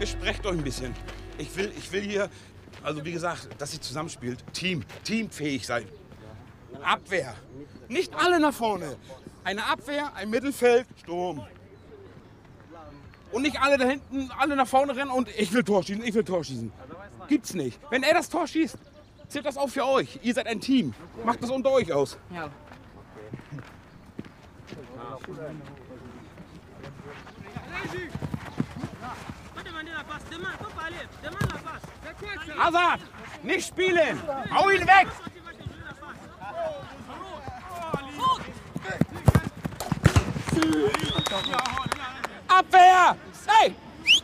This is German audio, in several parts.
besprecht euch ein bisschen. Ich will hier, also wie gesagt, dass ihr zusammenspielt. Teamfähig seid. Abwehr. Nicht alle nach vorne. Eine Abwehr, ein Mittelfeld, Sturm. Und nicht alle da hinten, alle nach vorne rennen und ich will Tor schießen. Gibt's nicht. Wenn er das Tor schießt, zählt das auch für euch. Ihr seid ein Team. Macht das unter euch aus. Ja. Hazard, nicht spielen. Hau ihn weg. Abwehr. Hey.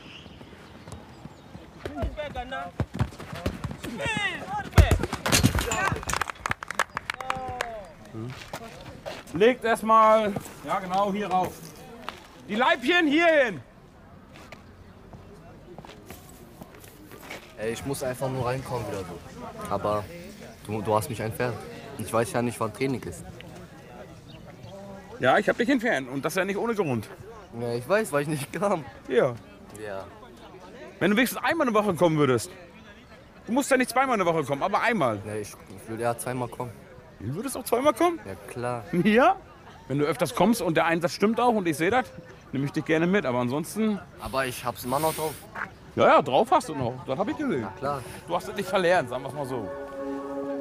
Legt erstmal, ja genau, hier rauf. Die Leibchen hier hin. Ey, ich muss einfach nur reinkommen wieder so. Aber du hast mich entfernt. Ich weiß ja nicht, wann Training ist. Ja, ich habe dich entfernt und das ja nicht ohne Grund. Ja, ich weiß, weil ich nicht kam. Ja. Ja. Wenn du wenigstens einmal eine Woche kommen würdest. Du musst ja nicht zweimal eine Woche kommen, aber einmal. Nee, ich will ja zweimal kommen. Du würdest auch zweimal kommen? Ja, klar. Ja? Wenn du öfters kommst und der Einsatz stimmt auch und ich sehe das, nehme ich dich gerne mit. Aber ansonsten, Aber ich hab's immer noch drauf. ja, drauf hast du noch. Das habe ich gesehen. Na klar. Du hast es nicht verlernt, sagen wir es mal so.